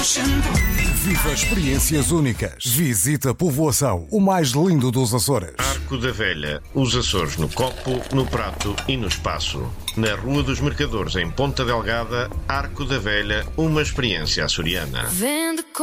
Viva experiências únicas. Visita a povoação, o mais lindo dos Açores. Arco da Velha, os Açores no copo, no prato e no espaço. Na Rua dos Mercadores, em Ponta Delgada, Arco da Velha, uma experiência açoriana.